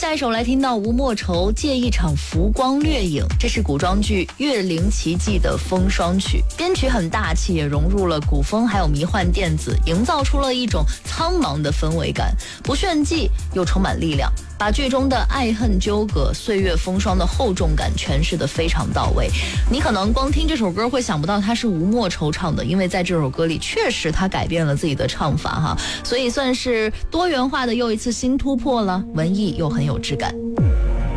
下一首来听到吴莫愁借一场浮光掠影，这是古装剧《岳灵奇迹》的风霜曲，编曲很大气，也融入了古风还有迷幻电子，营造出了一种苍茫的氛围感，不炫技又充满力量，把剧中的爱恨纠葛、岁月风霜的厚重感诠释得非常到位。你可能光听这首歌会想不到它是吴莫愁唱的，因为在这首歌里确实他改变了自己的唱法哈，所以算是多元化的又一次新突破了，文艺又很有质感。